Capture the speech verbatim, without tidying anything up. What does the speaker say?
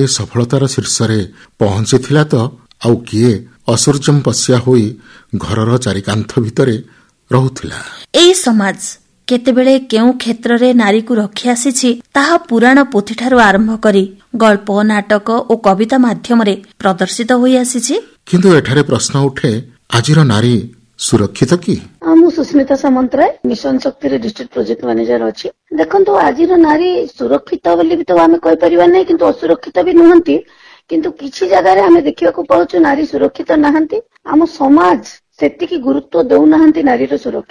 ଏ ସଫଳତାର ଶୀର୍ଷରେ ପହଞ୍ଚିଥିଲା ତ ଆଉ କିଏ ଅସୂର୍ଯ୍ୟମ ପଶ୍ୟା ହୋଇ ଘରର ଚାରିକାନ୍ଥ ଭିତରେ ରହୁଥିଲା। ଏହି ସମାଜ କେତେବେଳେ କେଉଁ କ୍ଷେତ୍ରରେ ନାରୀକୁ ରଖି ଆସିଛି ତାହା ପୁରାଣ ପୋଥିଠାରୁ ଆରମ୍ଭ କରି ଗଳ୍ପ, ନାଟକ ଓ କବିତା ମାଧ୍ୟମରେ ପ୍ରଦର୍ଶିତ ହୋଇ ଆସିଛି। କିନ୍ତୁ ଏଠାରେ ପ୍ରଶ୍ନ ଉଠେ, ଆଜିର ନାରୀ ସୁରକ୍ଷିତ କି? ମୁଁ ସୁସ୍ମିତା ସାମନ୍ତରାୟ, ମିଶନ ଶକ୍ତିରେ ଡିଷ୍ଟ୍ରିକ୍ଟ ପ୍ରୋଜେକ୍ଟ ମ୍ୟାନେଜର ଅଛି। ଦେଖନ୍ତୁ, ଆଜିର ନାରୀ ସୁରକ୍ଷିତ ବୋଲି ବି ତ ଆମେ କହିପାରିବା ନାହିଁ, କିନ୍ତୁ ଅସୁରକ୍ଷିତ ବି ନୁହନ୍ତି। କିନ୍ତୁ କିଛି ଜାଗାରେ ଆମେ ଦେଖିବାକୁ ପାଉଛୁ ନାରୀ ସୁରକ୍ଷିତ ନାହାନ୍ତି। ଆମ ସମାଜ ସେତିକି ଗୁରୁତ୍ୱ ଦେଉନାହାନ୍ତି ନାରୀର ସୁରକ୍ଷା।